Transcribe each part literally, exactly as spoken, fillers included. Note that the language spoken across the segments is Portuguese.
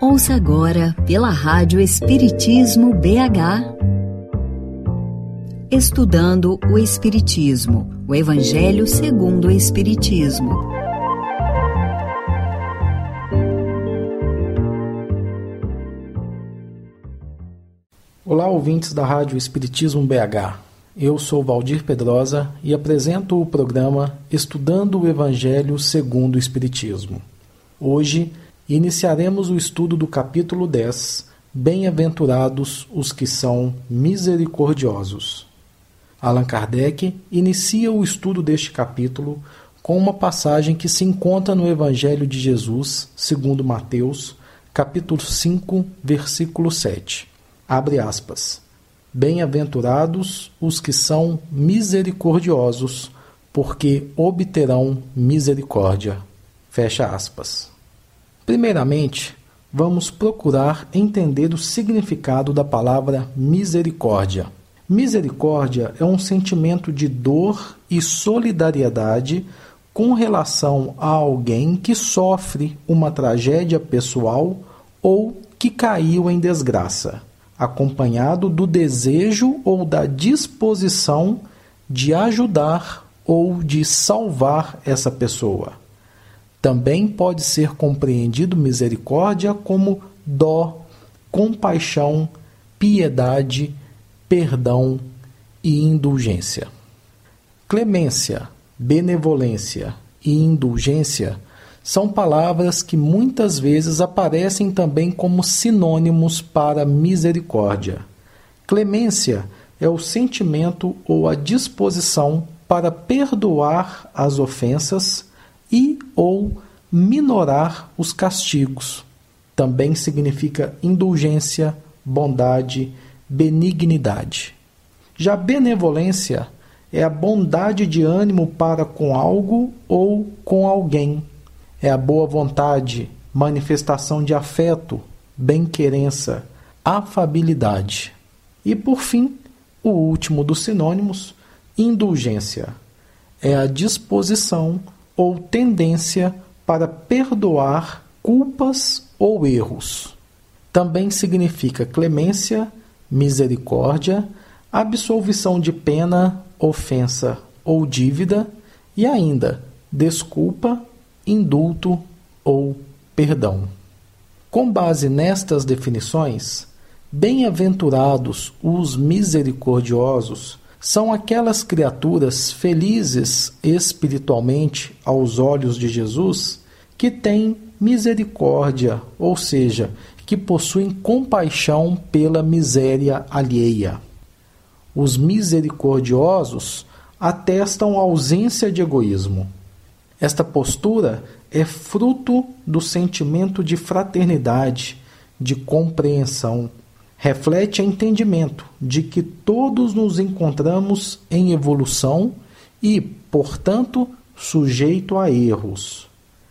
Ouça agora pela Rádio Espiritismo B H. Estudando o Espiritismo, o Evangelho segundo o Espiritismo. Olá, ouvintes da Rádio Espiritismo B H. Eu sou Valdir Pedrosa e apresento o programa Estudando o Evangelho segundo o Espiritismo. Hoje iniciaremos o estudo do capítulo dez, Bem-aventurados os que são misericordiosos. Allan Kardec inicia o estudo deste capítulo com uma passagem que se encontra no Evangelho de Jesus, segundo Mateus, capítulo cinco, versículo sete. Abre aspas. Bem-aventurados os que são misericordiosos, porque obterão misericórdia. Fecha aspas. Primeiramente, vamos procurar entender o significado da palavra misericórdia. Misericórdia é um sentimento de dor e solidariedade com relação a alguém que sofre uma tragédia pessoal ou que caiu em desgraça, acompanhado do desejo ou da disposição de ajudar ou de salvar essa pessoa. Também pode ser compreendido misericórdia como dó, compaixão, piedade, perdão e indulgência. Clemência, benevolência e indulgência são palavras que muitas vezes aparecem também como sinônimos para misericórdia. Clemência é o sentimento ou a disposição para perdoar as ofensas e ou minorar os castigos. Também significa indulgência, bondade, benignidade. Já benevolência é a bondade de ânimo para com algo ou com alguém. É a boa vontade, manifestação de afeto, bem-querença, afabilidade. E, por fim, o último dos sinônimos, indulgência. É a disposição ou tendência para perdoar culpas ou erros. Também significa clemência, misericórdia, absolvição de pena, ofensa ou dívida e ainda desculpa, indulto ou perdão. Com base nestas definições, bem-aventurados os misericordiosos são aquelas criaturas felizes espiritualmente aos olhos de Jesus que têm misericórdia, ou seja, que possuem compaixão pela miséria alheia. Os misericordiosos atestam ausência de egoísmo. Esta postura é fruto do sentimento de fraternidade, de compreensão. Reflete entendimento de que todos nos encontramos em evolução e, portanto, sujeito a erros.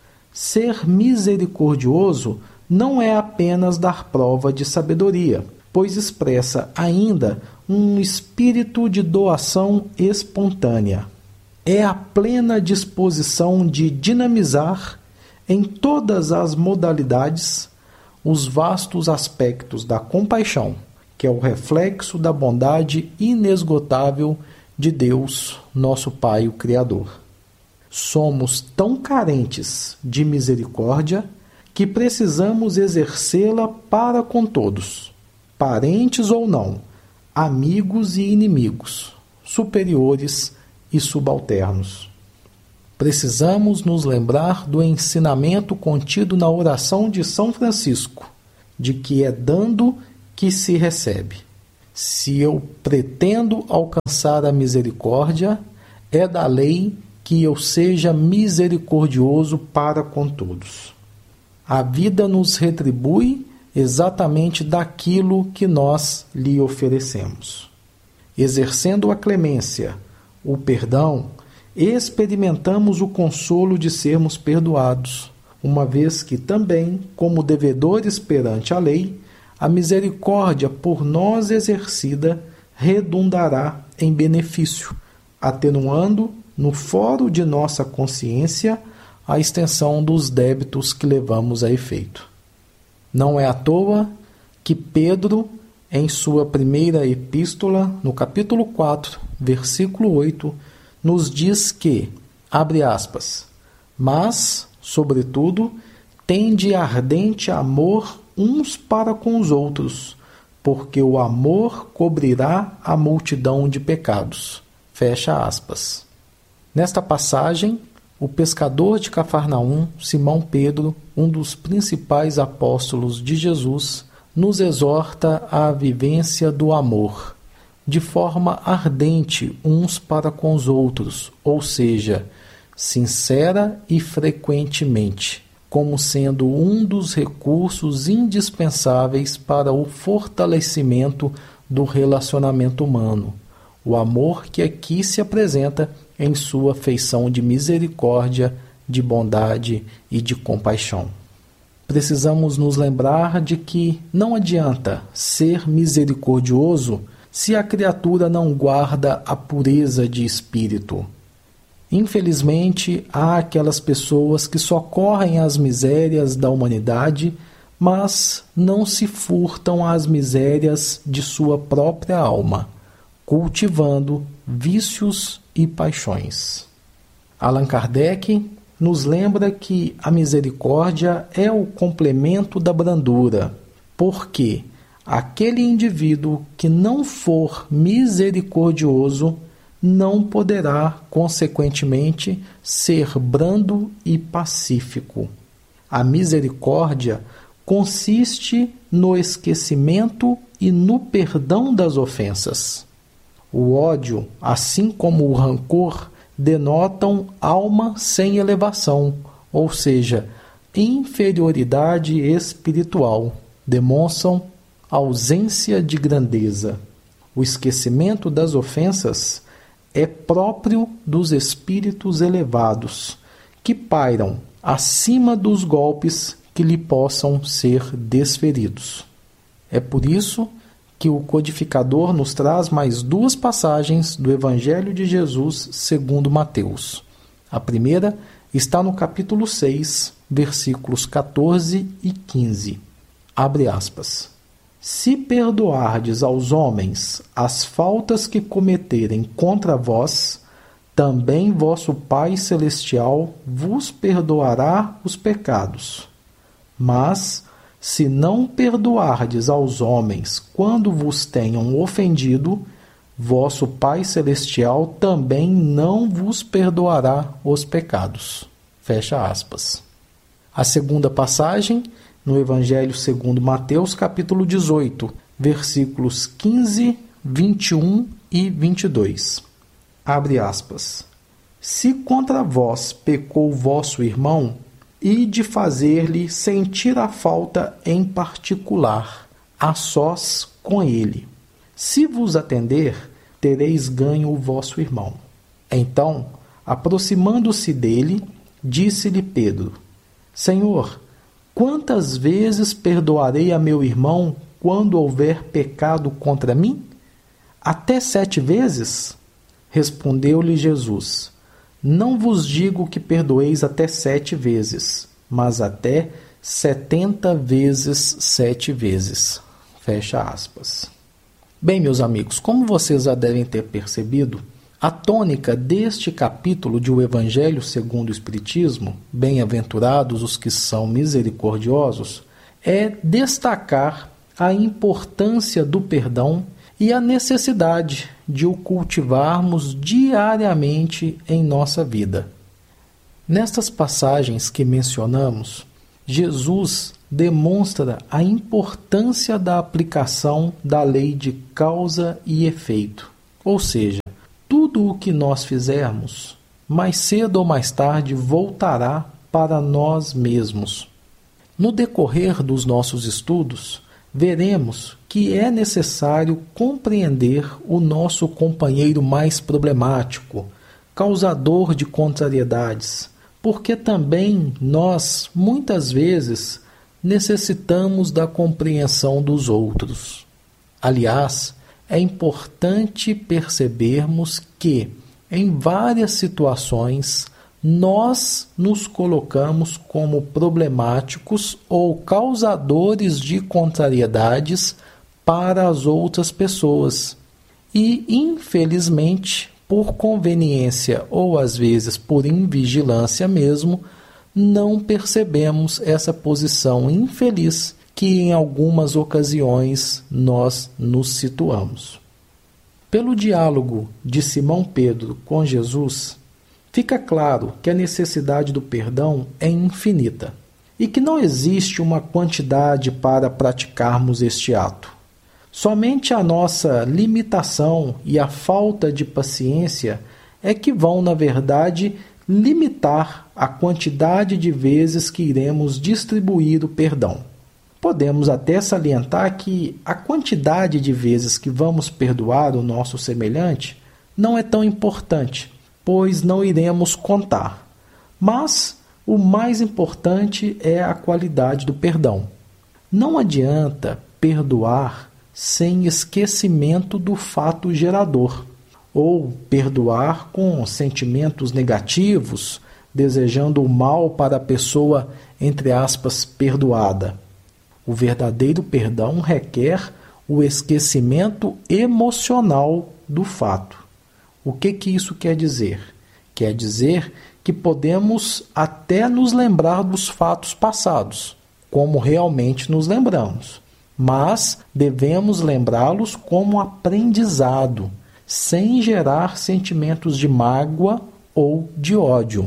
Ser misericordioso não é apenas dar prova de sabedoria, pois expressa ainda um espírito de doação espontânea. É a plena disposição de dinamizar, em todas as modalidades, os vastos aspectos da compaixão, que é o reflexo da bondade inesgotável de Deus, nosso Pai, o Criador. Somos tão carentes de misericórdia que precisamos exercê-la para com todos, parentes ou não, amigos e inimigos, superiores e subalternos. Precisamos nos lembrar do ensinamento contido na oração de São Francisco, de que é dando que se recebe. Se eu pretendo alcançar a misericórdia, é da lei que eu seja misericordioso para com todos. A vida nos retribui exatamente daquilo que nós lhe oferecemos. Exercendo a clemência, o perdão, experimentamos o consolo de sermos perdoados, uma vez que também, como devedores perante a lei, a misericórdia por nós exercida redundará em benefício, atenuando, no foro de nossa consciência, a extensão dos débitos que levamos a efeito. Não é à toa que Pedro, em sua primeira epístola, no capítulo quatro, versículo oito, nos diz que, abre aspas, mas, sobretudo, tende ardente amor uns para com os outros, porque o amor cobrirá a multidão de pecados. Fecha aspas. Nesta passagem, o pescador de Cafarnaum, Simão Pedro, um dos principais apóstolos de Jesus, nos exorta à vivência do amor, de forma ardente uns para com os outros, ou seja, sincera e frequentemente, como sendo um dos recursos indispensáveis para o fortalecimento do relacionamento humano. O amor que aqui se apresenta em sua feição de misericórdia, de bondade e de compaixão. Precisamos nos lembrar de que não adianta ser misericordioso se a criatura não guarda a pureza de espírito. Infelizmente, há aquelas pessoas que socorrem as misérias da humanidade, mas não se furtam às misérias de sua própria alma, cultivando vícios e paixões. Allan Kardec nos lembra que a misericórdia é o complemento da brandura, porque aquele indivíduo que não for misericordioso não poderá, consequentemente, ser brando e pacífico. A misericórdia consiste no esquecimento e no perdão das ofensas. O ódio, assim como o rancor, denotam alma sem elevação, ou seja, inferioridade espiritual, demonstram ausência de grandeza. O esquecimento das ofensas é próprio dos espíritos elevados, que pairam acima dos golpes que lhe possam ser desferidos. É por isso que o codificador nos traz mais duas passagens do Evangelho de Jesus segundo Mateus. A primeira está no capítulo seis, versículos catorze e quinze. Abre aspas. Se perdoardes aos homens as faltas que cometerem contra vós, também vosso Pai Celestial vos perdoará os pecados. Mas, se não perdoardes aos homens quando vos tenham ofendido, vosso Pai Celestial também não vos perdoará os pecados. Fecha aspas. A segunda passagem, no Evangelho segundo Mateus, capítulo dezoito, versículos quinze, vinte e um e vinte e dois. Abre aspas. Se contra vós pecou vosso irmão, e de fazer-lhe sentir a falta em particular, a sós com ele. Se vos atender, tereis ganho o vosso irmão. Então, aproximando-se dele, disse-lhe Pedro, Senhor, quantas vezes perdoarei a meu irmão quando houver pecado contra mim? Até sete vezes? Respondeu-lhe Jesus, não vos digo que perdoeis até sete vezes, mas até setenta vezes sete vezes. Fecha aspas. Bem, meus amigos, como vocês já devem ter percebido, a tônica deste capítulo de O Evangelho segundo o Espiritismo, bem-aventurados os que são misericordiosos, é destacar a importância do perdão e a necessidade de o cultivarmos diariamente em nossa vida. Nestas passagens que mencionamos, Jesus demonstra a importância da aplicação da lei de causa e efeito, ou seja, tudo o que nós fizermos, mais cedo ou mais tarde, voltará para nós mesmos. No decorrer dos nossos estudos, veremos que é necessário compreender o nosso companheiro mais problemático, causador de contrariedades, porque também nós, muitas vezes, necessitamos da compreensão dos outros. Aliás, é importante percebermos que, em várias situações, nós nos colocamos como problemáticos ou causadores de contrariedades para as outras pessoas. E, infelizmente, por conveniência ou às vezes por invigilância mesmo, não percebemos essa posição infeliz que em algumas ocasiões nós nos situamos. Pelo diálogo de Simão Pedro com Jesus, fica claro que a necessidade do perdão é infinita e que não existe uma quantidade para praticarmos este ato. Somente a nossa limitação e a falta de paciência é que vão, na verdade, limitar a quantidade de vezes que iremos distribuir o perdão. Podemos até salientar que a quantidade de vezes que vamos perdoar o nosso semelhante não é tão importante, pois não iremos contar. Mas o mais importante é a qualidade do perdão. Não adianta perdoar sem esquecimento do fato gerador, ou perdoar com sentimentos negativos, desejando o mal para a pessoa, entre aspas, perdoada. O verdadeiro perdão requer o esquecimento emocional do fato. O que que isso quer dizer? Quer dizer que podemos até nos lembrar dos fatos passados, como realmente nos lembramos, mas devemos lembrá-los como aprendizado, sem gerar sentimentos de mágoa ou de ódio.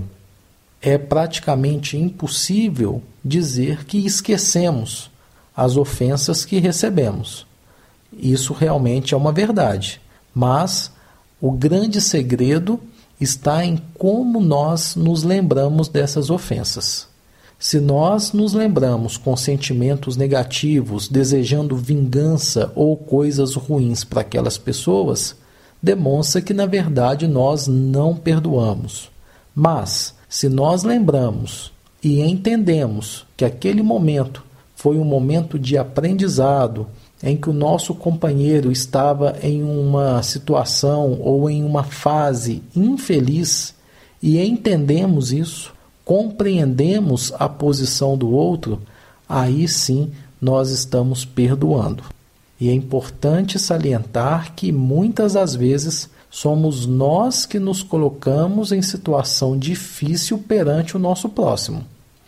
É praticamente impossível dizer que esquecemos as ofensas que recebemos. Isso realmente é uma verdade, mas o grande segredo está em como nós nos lembramos dessas ofensas. Se nós nos lembramos com sentimentos negativos, desejando vingança ou coisas ruins para aquelas pessoas, demonstra que, na verdade, nós não perdoamos. Mas, se nós lembramos e entendemos que aquele momento foi um momento de aprendizado, em que o nosso companheiro estava em uma situação ou em uma fase infeliz, e entendemos isso, compreendemos a posição do outro, aí sim nós estamos perdoando. E é importante salientar que muitas das vezes somos nós que nos colocamos em situação difícil perante o nosso próximo.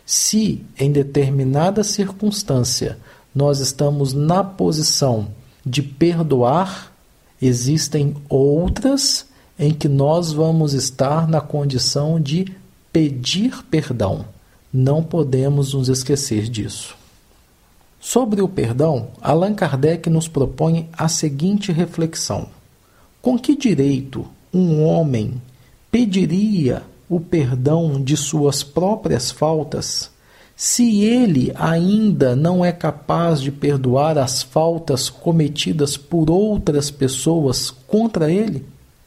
Se, em determinada circunstância, nós estamos na posição de perdoar, existem outras em que nós vamos estar na condição de pedir perdão. Não podemos nos esquecer disso. Sobre o perdão, Allan Kardec nos propõe a seguinte reflexão: com que direito um homem pediria o perdão de suas próprias faltas, se ele ainda não é capaz de perdoar as faltas cometidas por outras pessoas contra ele?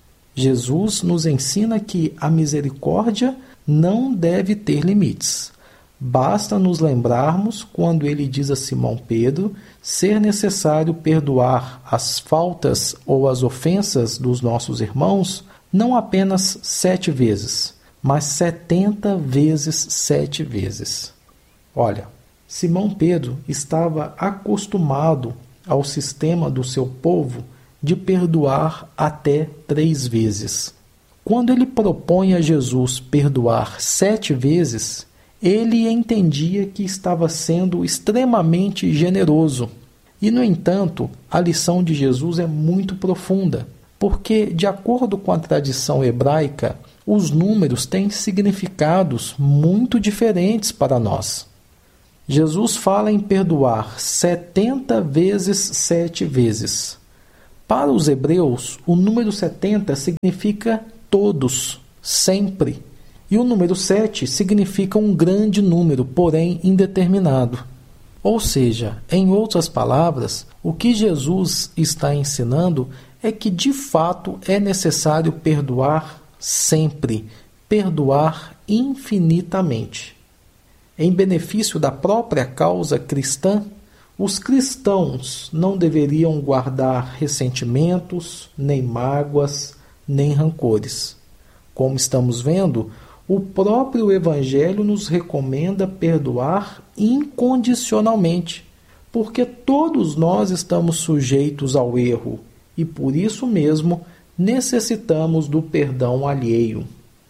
Jesus nos ensina que a misericórdia não deve ter limites. Basta nos lembrarmos quando ele diz a Simão Pedro ser necessário perdoar as faltas ou as ofensas dos nossos irmãos não apenas sete vezes, mas setenta vezes sete vezes. Olha, Simão Pedro estava acostumado ao sistema do seu povo de perdoar até três vezes. Quando ele propõe a Jesus perdoar sete vezes, ele entendia que estava sendo extremamente generoso. E, no entanto, a lição de Jesus é muito profunda, porque, de acordo com a tradição hebraica, os números têm significados muito diferentes para nós. Jesus fala em perdoar setenta vezes sete vezes. Para os hebreus, o número setenta significa todos, sempre. E o número sete significa um grande número, porém indeterminado. Ou seja, em outras palavras, o que Jesus está ensinando é que, de fato, é necessário perdoar sempre, perdoar infinitamente. Em benefício da própria causa cristã, os cristãos não deveriam guardar ressentimentos, nem mágoas, nem rancores. Como estamos vendo, o próprio Evangelho nos recomenda perdoar incondicionalmente, porque todos nós estamos sujeitos ao erro e, por isso mesmo, necessitamos do perdão alheio.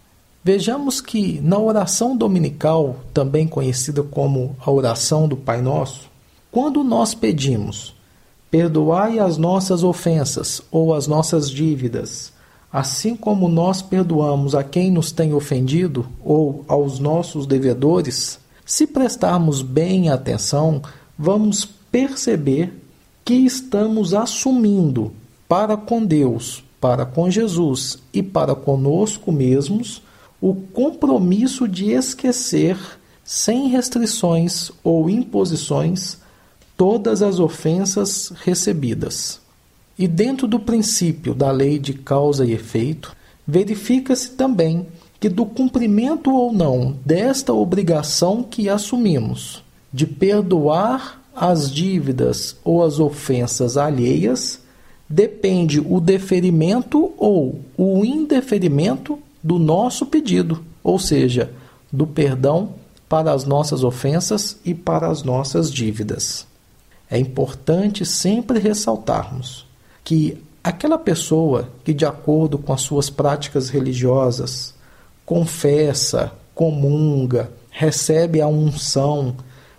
Vejamos que na oração dominical, também conhecida como a oração do Pai Nosso, quando nós pedimos: perdoai as nossas ofensas ou as nossas dívidas, assim como nós perdoamos a quem nos tem ofendido ou aos nossos devedores, se prestarmos bem atenção, vamos perceber que estamos assumindo para com Deus, para com Jesus e para conosco mesmos o compromisso de esquecer, sem restrições ou imposições, todas as ofensas recebidas. E dentro do princípio da lei de causa e efeito, verifica-se também que do cumprimento ou não desta obrigação que assumimos, de perdoar as dívidas ou as ofensas alheias, depende o deferimento ou o indeferimento do nosso pedido, ou seja, do perdão para as nossas ofensas e para as nossas dívidas. É importante sempre ressaltarmos que aquela pessoa que, de acordo com as suas práticas religiosas, confessa, comunga, recebe a unção,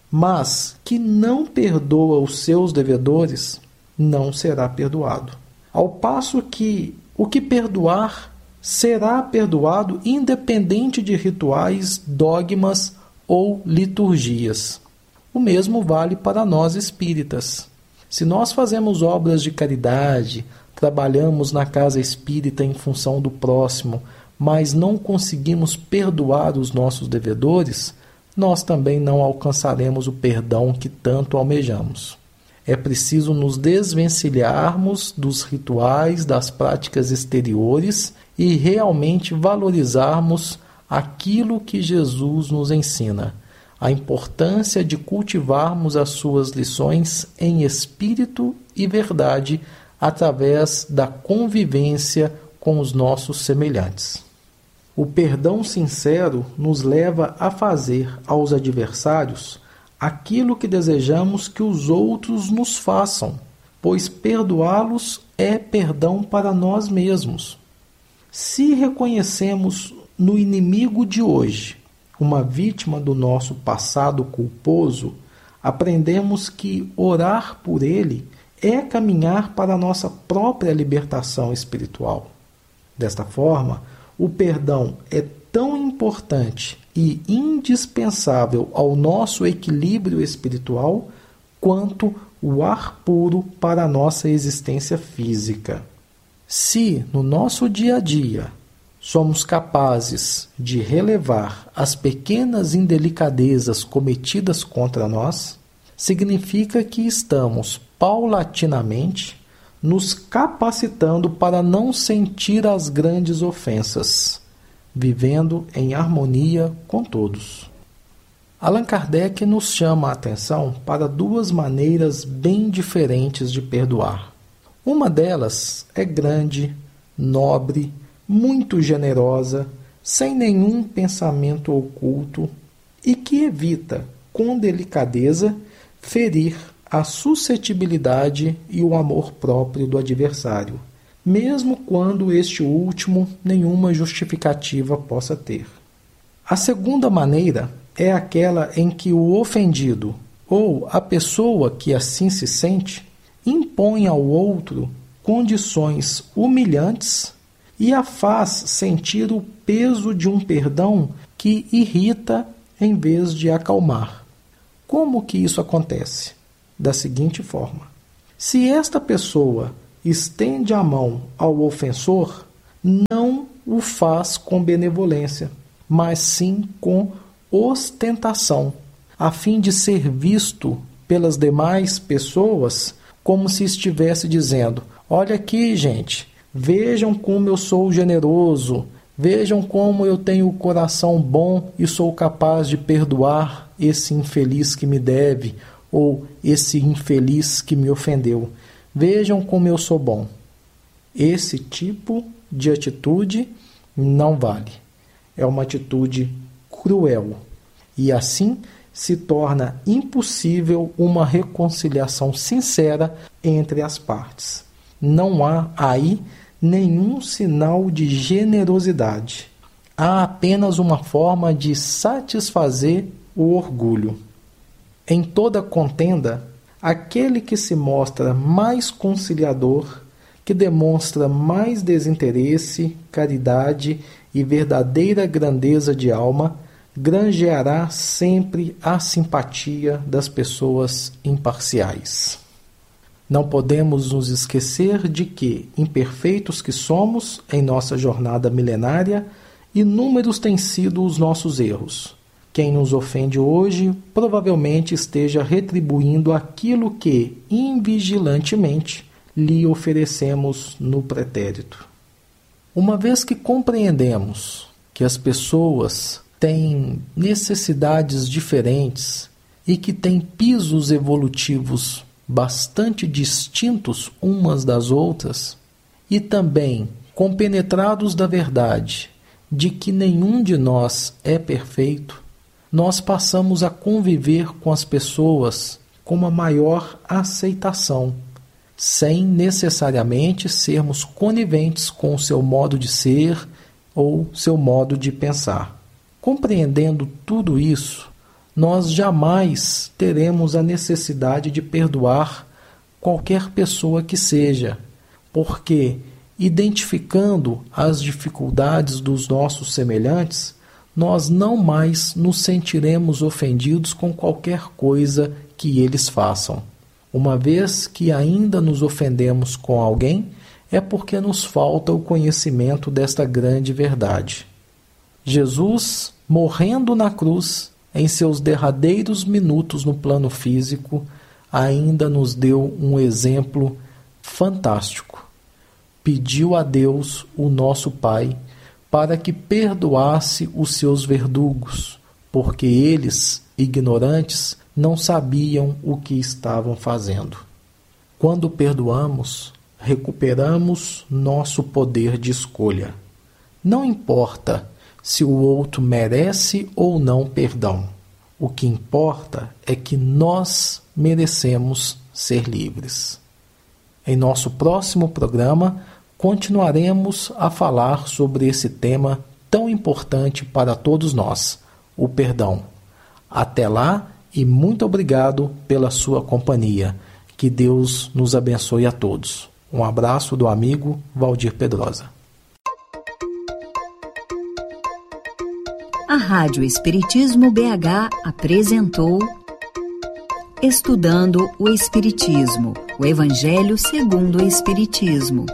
mas que não perdoa os seus devedores, não será perdoado. Ao passo que o que perdoar será perdoado independente de rituais, dogmas ou liturgias. O mesmo vale para nós espíritas. Se nós fazemos obras de caridade, trabalhamos na casa espírita em função do próximo, mas não conseguimos perdoar os nossos devedores, nós também não alcançaremos o perdão que tanto almejamos. É preciso nos desvencilharmos dos rituais, das práticas exteriores e realmente valorizarmos aquilo que Jesus nos ensina, a importância de cultivarmos as suas lições em espírito e verdade através da convivência com os nossos semelhantes. O perdão sincero nos leva a fazer aos adversários aquilo que desejamos que os outros nos façam, pois perdoá-los é perdão para nós mesmos. Se reconhecemos no inimigo de hoje uma vítima do nosso passado culposo, aprendemos que orar por ele é caminhar para a nossa própria libertação espiritual. Desta forma, o perdão é tão importante e indispensável ao nosso equilíbrio espiritual quanto o ar puro para a nossa existência física. Se, no nosso dia a dia, somos capazes de relevar as pequenas indelicadezas cometidas contra nós, significa que estamos paulatinamente nos capacitando para não sentir as grandes ofensas, vivendo em harmonia com todos. Allan Kardec nos chama a atenção para duas maneiras bem diferentes de perdoar. Uma delas é grande, nobre, muito generosa, sem nenhum pensamento oculto e que evita, com delicadeza, ferir a suscetibilidade e o amor próprio do adversário, mesmo quando este último nenhuma justificativa possa ter. A segunda maneira é aquela em que o ofendido, ou a pessoa que assim se sente, impõe ao outro condições humilhantes e a faz sentir o peso de um perdão que irrita em vez de acalmar. Como que isso acontece? Da seguinte forma: se esta pessoa estende a mão ao ofensor, não o faz com benevolência, mas sim com ostentação, a fim de ser visto pelas demais pessoas como se estivesse dizendo: olha aqui, gente, vejam como eu sou generoso, vejam como eu tenho o coração bom e sou capaz de perdoar esse infeliz que me deve, ou esse infeliz que me ofendeu. Vejam como eu sou bom. Esse tipo de atitude não vale. é uma atitude cruel e assim se torna impossível uma reconciliação sincera entre as partes. Não há aí nenhum sinal de generosidade. Há apenas uma forma de satisfazer o orgulho. Em toda contenda, aquele que se mostra mais conciliador, que demonstra mais desinteresse, caridade e verdadeira grandeza de alma, granjeará sempre a simpatia das pessoas imparciais. Não podemos nos esquecer de que, imperfeitos que somos em nossa jornada milenária, inúmeros têm sido os nossos erros. Quem nos ofende hoje provavelmente esteja retribuindo aquilo que, invigilantemente, lhe oferecemos no pretérito. Uma vez que compreendemos que as pessoas têm necessidades diferentes e que têm pisos evolutivos bastante distintos umas das outras, e também compenetrados da verdade de que nenhum de nós é perfeito, nós passamos a conviver com as pessoas com uma maior aceitação, sem necessariamente sermos coniventes com o seu modo de ser ou seu modo de pensar. Compreendendo tudo isso, nós jamais teremos a necessidade de perdoar qualquer pessoa que seja, porque, identificando as dificuldades dos nossos semelhantes, nós não mais nos sentiremos ofendidos com qualquer coisa que eles façam. Uma vez que ainda nos ofendemos com alguém, é porque nos falta o conhecimento desta grande verdade. Jesus, morrendo na cruz, em seus derradeiros minutos no plano físico, ainda nos deu um exemplo fantástico. Pediu a Deus, o nosso Pai, para que perdoasse os seus verdugos, porque eles, ignorantes, não sabiam o que estavam fazendo. Quando perdoamos, recuperamos nosso poder de escolha. Não importa se o outro merece ou não perdão. O que importa é que nós merecemos ser livres. Em nosso próximo programa, continuaremos a falar sobre esse tema tão importante para todos nós, o perdão. Até lá e muito obrigado pela sua companhia. Que Deus nos abençoe a todos. Um abraço do amigo Valdir Pedrosa. A Rádio Espiritismo B H apresentou Estudando o Espiritismo, o Evangelho segundo o Espiritismo.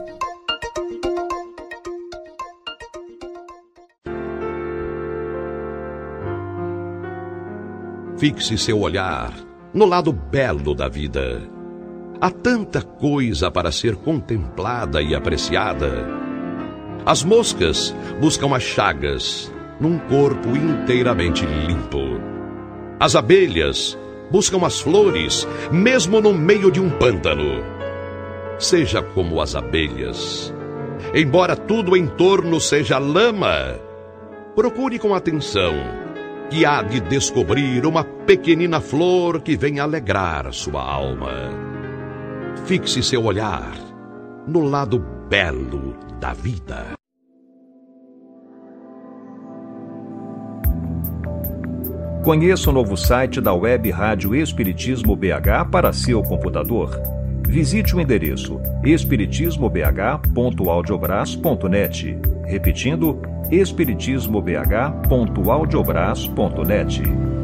Fixe seu olhar no lado belo da vida. Há tanta coisa para ser contemplada e apreciada. As moscas buscam as chagas num corpo inteiramente limpo. As abelhas buscam as flores, mesmo no meio de um pântano. Seja como as abelhas. Embora tudo em torno seja lama, procure com atenção, que há de descobrir uma pequenina flor que vem alegrar sua alma. Fixe seu olhar no lado belo da vida. Conheça o novo site da Web Rádio Espiritismo B H para seu computador. Visite o endereço espiritismo b h ponto audiobras ponto net. Repetindo, espiritismo b h ponto audiobras ponto net.